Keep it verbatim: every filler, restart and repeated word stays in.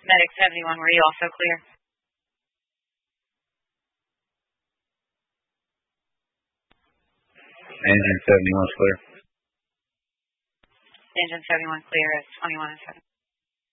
Medic seventy-one, were you also clear? Engine seventy-one is clear. Engine seventy-one clear is twenty-one and seven.